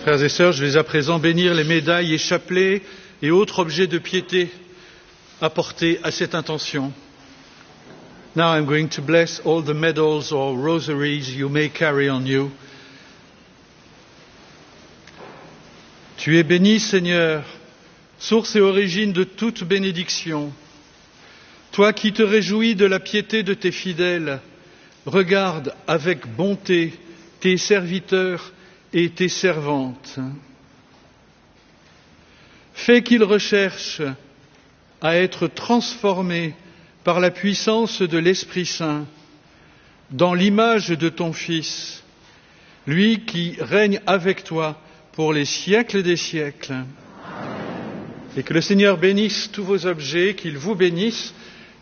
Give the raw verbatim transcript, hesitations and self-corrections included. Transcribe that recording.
Frères et sœurs, je vais à présent bénir les médailles et chapelets et autres objets de piété apportés à cette intention. Now I'm going to bless all the medals or rosaries you may carry on you. Tu es béni, Seigneur, source et origine de toute bénédiction. Toi qui te réjouis de la piété de tes fidèles, regarde avec bonté tes serviteurs et tes servantes. Fais qu'ils recherchent à être transformés par la puissance de l'Esprit Saint dans l'image de ton Fils, lui qui règne avec toi pour les siècles des siècles. Et que le Seigneur bénisse tous vos objets, qu'il vous bénisse